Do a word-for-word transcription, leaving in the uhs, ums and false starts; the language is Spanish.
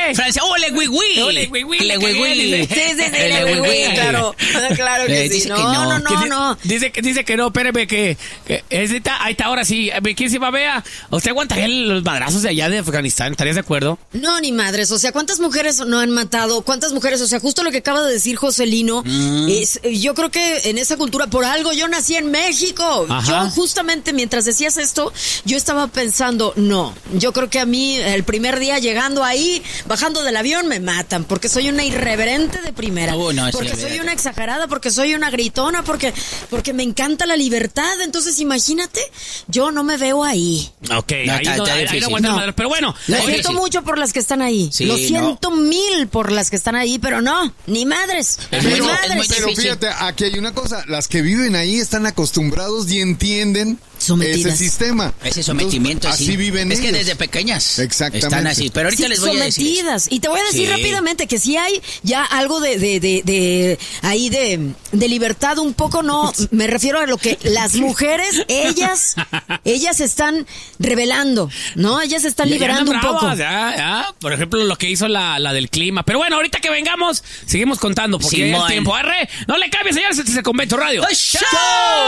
Francia, ole, güey, güey. Ole, güey, güey. Le, güey, güey. Sí, sí, sí, le, güey, güey, claro. Claro que Eh, sí. dice No, que no. no, no, no. Dice que, dice que no, espéreme, que, que ese está, ahí está, ahora sí. ¿Quién se va a ver? ¿Usted aguantaría los madrazos de allá de Afganistán? ¿Estarías de acuerdo? No, ni madres. O sea, ¿cuántas mujeres no han matado? ¿Cuántas mujeres? O sea, justo lo que acaba de decir Joselino, Mm. es, yo creo que en esa cultura, por algo yo nací en México. Ajá. Yo justamente mientras decías esto, yo estaba pensando, no, yo creo que a mí el primer día llegando ahí, bajando del avión, me matan, porque soy una irreverente de primera. Uh, no, eso porque es soy verdad. una exagerada, porque soy una gritona, porque, porque me encanta la libertad. Entonces, imagínate, yo no me veo ahí. Ok, No, ahí, está- no, está ahí- ahí difícil. no aguanta No. madre. Pero bueno, Lo Oye, siento sí. mucho por las que están ahí. Sí, Lo no. siento mil por las que están ahí, pero no, ni madres. Es Ni muy- es madres. muy Pero difícil. fíjate, aquí hay una cosa, las que viven ahí están acostumbrados y entienden Sometidas. ese sistema. Ese sometimiento, Entonces, sí. así viven Es que ellos. desde pequeñas Exactamente. están así. Pero ahorita Sí, les voy a decir. sometidas. Y te voy a decir Sí. rápidamente que sí hay ya algo de, de, de, de ahí de, de libertad un poco, no, me refiero a lo que las mujeres, ellas, ellas están revelando, ¿no? Ellas se están ya- ya liberando un andan poco. bravas, ya, ya. Por ejemplo, lo que hizo la, la del clima. Pero bueno, ahorita que vengamos, seguimos contando, porque ya es Simón. tiempo. Arre, no le cambies, señores, este es el Convento Radio. ¡Show!